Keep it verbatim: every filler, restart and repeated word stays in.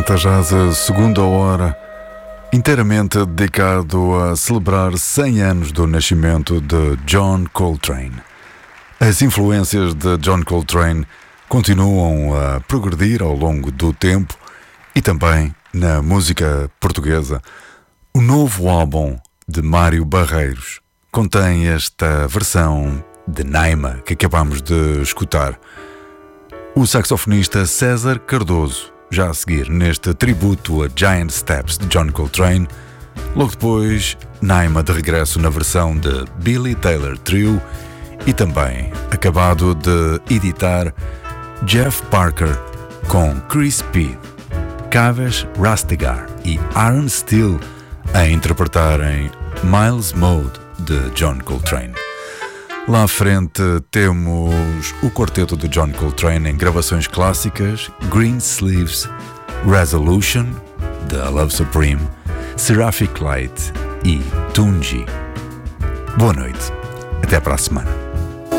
Planeta Jazz, a segunda hora, inteiramente dedicado a celebrar cem anos do nascimento de John Coltrane. As influências de John Coltrane continuam a progredir ao longo do tempo e também na música portuguesa. O novo álbum de Mário Barreiros contém esta versão de Naima que acabamos de escutar. O saxofonista César Cardoso, já a seguir neste tributo a Giant Steps de John Coltrane. Logo depois, Naima de regresso na versão de Billy Taylor Trio e também acabado de editar Jeff Parker com Chris P, Kavesh Rastegar e Aaron Steele a interpretarem Miles Mode de John Coltrane. Lá à frente temos o quarteto de John Coltrane em gravações clássicas, Green Sleeves, Resolution, da Love Supreme, Seraphic Light e Tunji. Boa noite, até para a semana.